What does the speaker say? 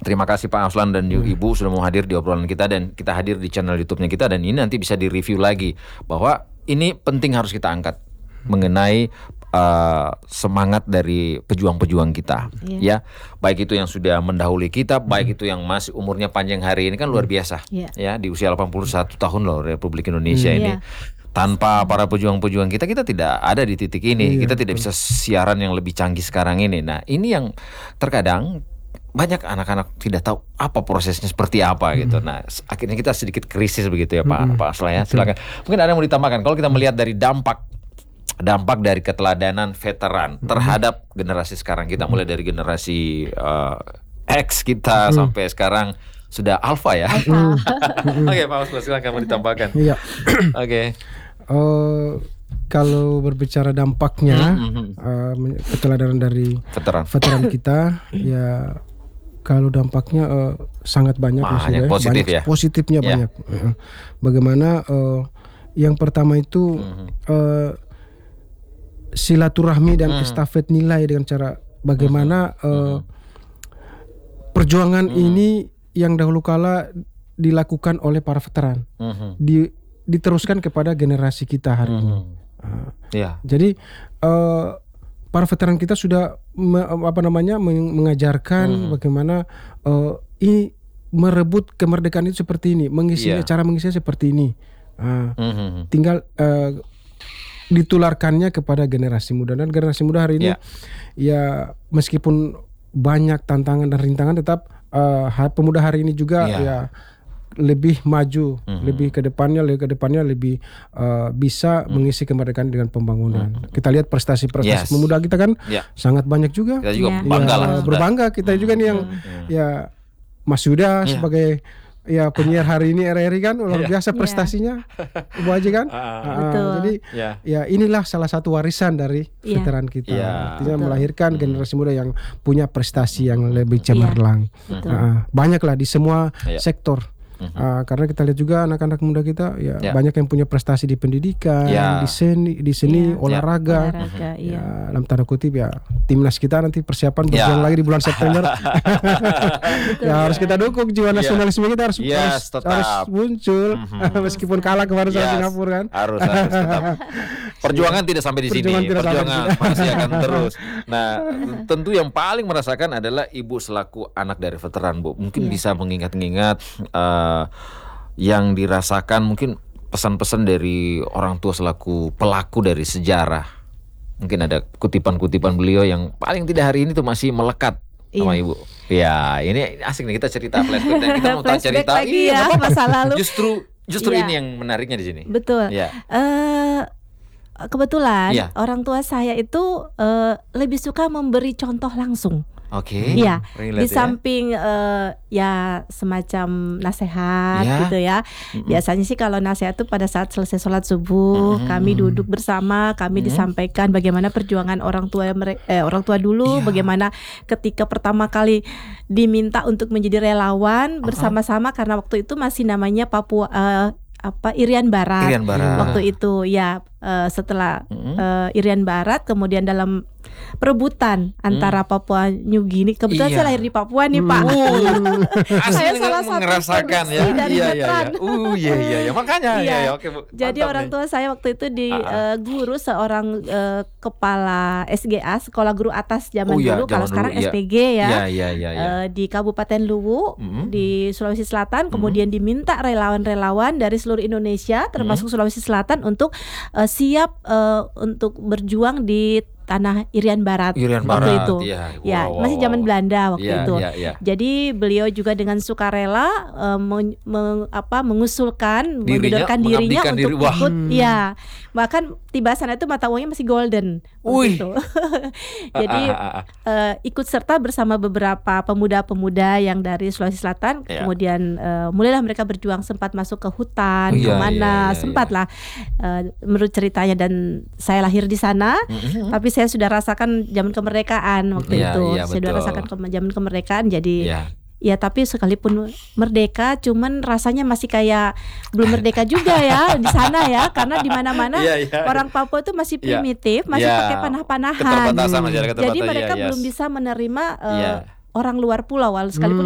Terima kasih Pak Aslan dan Ibu sudah mau hadir di obrolan kita, dan kita hadir di channel YouTube-nya kita, dan ini nanti bisa direview lagi bahwa ini penting harus kita angkat mengenai semangat dari pejuang-pejuang kita, ya, baik itu yang sudah mendahului kita, baik itu yang masih umurnya panjang hari ini kan luar biasa, ya, di usia 81 tahun loh Republik Indonesia ini. Tanpa para pejuang-pejuang kita tidak ada di titik ini, kita tidak bisa siaran yang lebih canggih sekarang ini. Nah, ini yang terkadang banyak anak-anak tidak tahu apa prosesnya seperti apa gitu. Nah, akhirnya kita sedikit krisis begitu ya Pak Aslan ya. Silakan. Mungkin ada yang mau ditambahkan kalau kita melihat dari dampak dari keteladanan veteran terhadap generasi sekarang kita, mulai dari generasi X kita sampai sekarang sudah alpha ya. Oke, Pak Aslan silakan mau ditambahkan. Iya. Oke. Kalau berbicara dampaknya keteladanan dari veteran kita, ya kalau dampaknya sangat banyak, positif banyak, ya. Positifnya banyak. Bagaimana yang pertama itu silaturahmi dan estafet nilai dengan cara bagaimana perjuangan ini yang dahulu kala dilakukan oleh para veteran diteruskan kepada generasi kita hari ini. Jadi para veteran kita sudah mengajarkan bagaimana ini merebut kemerdekaan itu seperti ini, cara mengisinya seperti ini. Tinggal ditularkannya kepada generasi muda, dan generasi muda hari ini ya meskipun banyak tantangan dan rintangan, tetap pemuda hari ini juga ya lebih maju, lebih ke depannya lebih bisa mengisi kemerdekaan dengan pembangunan. Kita lihat prestasi-prestasi pemuda kita kan sangat banyak juga. Kita juga bangga lah. Berbangga kita juga nih yang ya Mas Yuda sebagai penyiar hari ini RRI kan luar biasa prestasinya, Bu Haji kan. Jadi ya inilah salah satu warisan dari veteran kita. Artinya melahirkan generasi muda yang punya prestasi yang lebih cemerlang. Banyaklah di semua sektor. Karena kita lihat juga anak-anak muda kita banyak yang punya prestasi di pendidikan, di seni, olahraga. Dalam tanda kutip ya timnas kita nanti persiapan berjuang lagi di bulan September. Harus kita dukung, jiwa nasionalisme kita harus muncul meskipun kalah kemarin sama Singapura kan. Harus tetap. Perjuangan tidak sampai di sini. Perjuangan masih akan terus. Nah, tentu yang paling merasakan adalah Ibu selaku anak dari veteran, Bu. Mungkin bisa mengingat-ingat yang dirasakan, mungkin pesan-pesan dari orang tua selaku pelaku dari sejarah. Mungkin ada kutipan-kutipan beliau yang paling tidak hari ini tuh masih melekat sama Ibu. Ya, ini asik nih kita cerita flashback, dan kita mau cerita lagi masa lalu. Justru ini yang menariknya di sini. Betul. Kebetulan orang tua saya itu lebih suka memberi contoh langsung. Iya, di samping semacam nasihat gitu ya. Biasanya sih kalau nasihat itu pada saat selesai sholat subuh, kami duduk bersama, kami disampaikan bagaimana perjuangan orang tua dulu, bagaimana ketika pertama kali diminta untuk menjadi relawan bersama-sama, karena waktu itu masih namanya Papua Irian Barat. Waktu itu setelah Irian Barat, kemudian dalam perebutan antara Papua New Guinea. Kebetulan saya lahir di Papua nih, Pak. Saya salah satu merasakan dari veteran. Makanya. Oke, Bu. Jadi orang tua saya waktu itu di guru seorang kepala SGA, sekolah guru atas zaman dulu. Kalau sekarang SPG di Kabupaten Luwu di Sulawesi Selatan. Kemudian diminta relawan-relawan dari seluruh Indonesia termasuk Sulawesi Selatan untuk siap untuk berjuang di tanah Irian Barat waktu itu. Masih zaman Belanda waktu itu. Jadi beliau juga dengan sukarela mengusulkan, menyodorkan dirinya untuk ikut. Bahkan tiba sana itu mata uangnya masih golden. Gitu. Jadi ikut serta bersama beberapa pemuda-pemuda yang dari Sulawesi Selatan. Kemudian mulailah mereka berjuang, sempat masuk ke hutan, kemana sempat lah menurut ceritanya, dan saya lahir di sana. Tapi saya sudah rasakan zaman kemerdekaan waktu itu. Saya sudah rasakan zaman kemerdekaan. Jadi tapi sekalipun merdeka, cuman rasanya masih kayak belum merdeka juga ya di sana ya, karena di mana-mana orang Papua itu masih primitif, masih pakai panah-panahan. Jadi mereka belum bisa menerima orang luar pulau, sekalipun